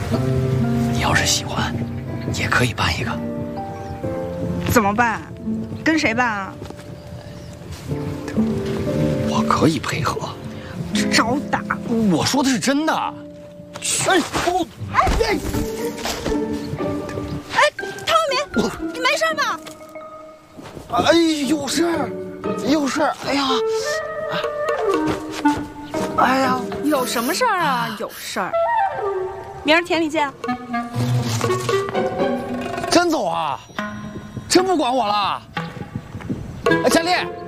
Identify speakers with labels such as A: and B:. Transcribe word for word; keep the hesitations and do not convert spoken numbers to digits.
A: 你要是喜欢，也可以办一个。
B: 怎么办？跟谁办啊？
A: 我可以配合。
B: 找打！
A: 我说的是真的。哎，我
B: 哎哎，汤永明，你没事吧？
A: 哎，有事儿，有事儿。哎呀，哎呀，
B: 有什么事儿啊？有事儿。明儿田里见。
A: 真走啊？真不管我了？哎，佳丽。